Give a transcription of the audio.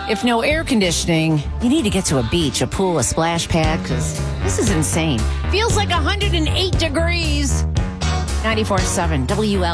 If no air conditioning, you need to get to a beach, a pool, a splash pad, because this is insane. Feels like 108 degrees. 94.7 WL.